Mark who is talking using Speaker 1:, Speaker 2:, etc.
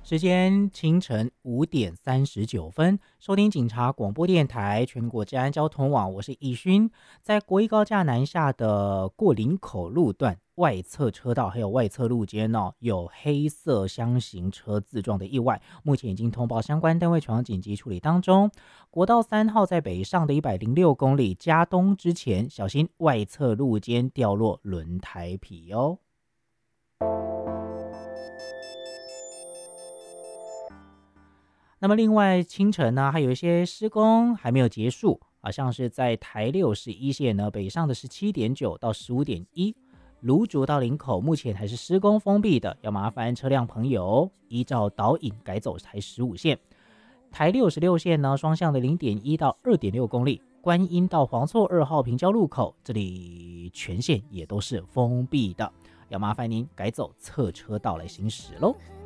Speaker 1: 时间清晨5:39，收听警察广播电台全国治安交通网，我是易勋。在国一高架南下的过林口路段外侧车道还有外侧路肩有黑色箱型车自撞的意外，目前已经通报相关单位前往紧急处理当中。国道3号在北上的106公里嘉东之前，小心外侧路肩掉落轮胎皮哦。那么另外清晨呢，还有一些施工还没有结束啊，像是在台61线呢北上的17.9到15.1，芦竹到林口目前还是施工封闭的，要麻烦车辆朋友依照导引改走台15线。台66线呢双向的0.1到2.6公里，观音到黄厝2号平交路口，这里全线也都是封闭的，要麻烦您改走侧车道来行驶喽。